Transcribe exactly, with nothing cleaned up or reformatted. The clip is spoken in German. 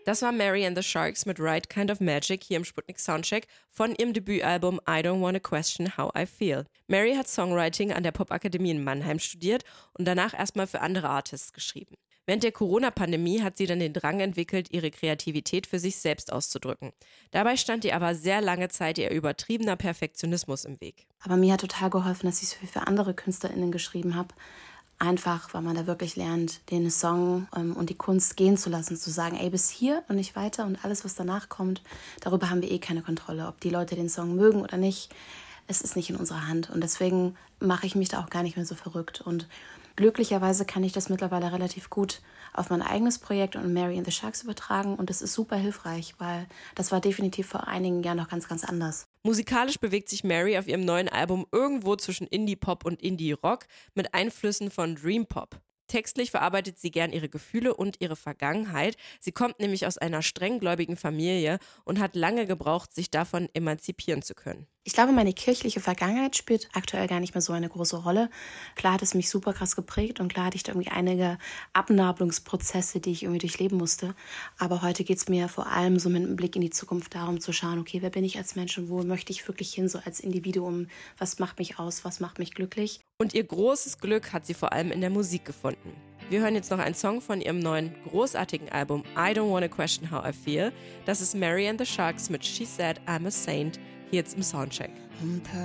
Das war Mary and the Sharks mit Right Kind of Magic hier im Sputnik Soundcheck von ihrem Debütalbum I Don't Wanna Question How I Feel. Mary hat Songwriting an der Popakademie in Mannheim studiert und danach erstmal für andere Artists geschrieben. Während der Corona-Pandemie hat sie dann den Drang entwickelt, ihre Kreativität für sich selbst auszudrücken. Dabei stand ihr aber sehr lange Zeit ihr übertriebener Perfektionismus im Weg. Aber mir hat total geholfen, dass ich so viel für andere KünstlerInnen geschrieben habe. Einfach, weil man da wirklich lernt, den Song ähm, und die Kunst gehen zu lassen, zu sagen, ey, bis hier und nicht weiter und alles, was danach kommt, darüber haben wir eh keine Kontrolle. Ob die Leute den Song mögen oder nicht, es ist nicht in unserer Hand. Und deswegen mache ich mich da auch gar nicht mehr so verrückt. Und glücklicherweise kann ich das mittlerweile relativ gut auf mein eigenes Projekt und Mary and the Sharks übertragen. Und das ist super hilfreich, weil das war definitiv vor einigen Jahren noch ganz, ganz anders. Musikalisch bewegt sich Mary auf ihrem neuen Album irgendwo zwischen Indie-Pop und Indie-Rock mit Einflüssen von Dream-Pop. Textlich verarbeitet sie gern ihre Gefühle und ihre Vergangenheit. Sie kommt nämlich aus einer strenggläubigen Familie und hat lange gebraucht, sich davon emanzipieren zu können. Ich glaube, meine kirchliche Vergangenheit spielt aktuell gar nicht mehr so eine große Rolle. Klar hat es mich super krass geprägt und klar hatte ich da irgendwie einige Abnabelungsprozesse, die ich irgendwie durchleben musste. Aber heute geht es mir vor allem so mit einem Blick in die Zukunft darum zu schauen, okay, wer bin ich als Mensch und wo möchte ich wirklich hin, so als Individuum? Was macht mich aus, was macht mich glücklich? Und ihr großes Glück hat sie vor allem in der Musik gefunden. Wir hören jetzt noch einen Song von ihrem neuen, großartigen Album I Don't Wanna Question How I Feel. Das ist Mary and the Sharks mit She Said I'm a Saint, hier jetzt im Soundcheck. I'm